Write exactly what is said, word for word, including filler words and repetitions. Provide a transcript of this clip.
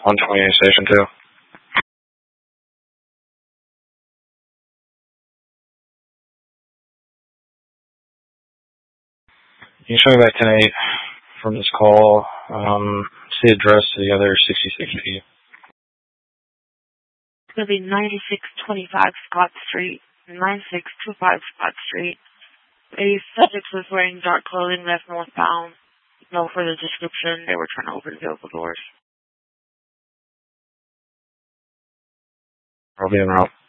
one twenty-eight Station two. You can show me back ten eight from this call. Um, see address to the other sixty-six P. It's going to be ninety-six twenty-five Scott Street, ninety-six twenty-five Scott Street. A subject was wearing dark clothing, left northbound. No further description. They were trying to open vehicle doors. I'll be en route.